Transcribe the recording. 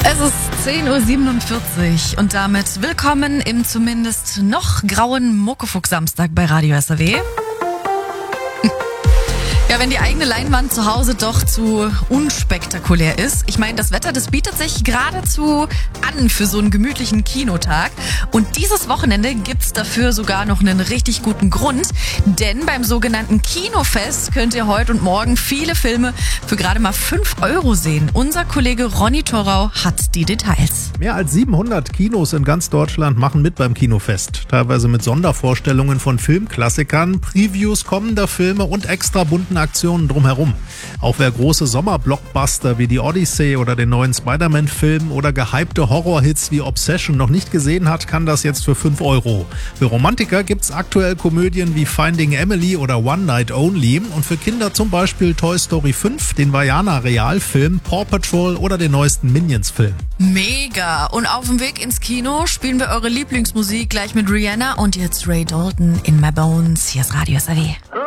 Es ist 10.47 Uhr und damit willkommen im zumindest noch grauen Muckefuck-Samstag bei Radio SAW. Ja, wenn die eigene Leinwand zu Hause doch zu unspektakulär ist. Ich meine, das Wetter, das bietet sich geradezu an für so einen gemütlichen Kinotag. Und dieses Wochenende gibt's dafür sogar noch einen richtig guten Grund. Denn beim sogenannten Kinofest könnt ihr heute und morgen viele Filme für gerade mal 5 Euro sehen. Unser Kollege Ronny Thorau hat die Details. Mehr als 700 Kinos in ganz Deutschland machen mit beim Kinofest. Teilweise mit Sondervorstellungen von Filmklassikern, Previews kommender Filme und extra bunten Aktionen drumherum. Auch wer große Sommerblockbuster wie die Odyssey oder den neuen Spider-Man-Film oder gehypte Horrorhits wie Obsession noch nicht gesehen hat, kann das jetzt für 5 Euro. Für Romantiker gibt's aktuell Komödien wie Finding Emily oder One Night Only und für Kinder zum Beispiel Toy Story 5, den Vaiana-Realfilm, Paw Patrol oder den neuesten Minions-Film. Mega! Und auf dem Weg ins Kino spielen wir eure Lieblingsmusik gleich mit Rihanna und jetzt Ray Dalton in My Bones. Hier ist Radio SAW.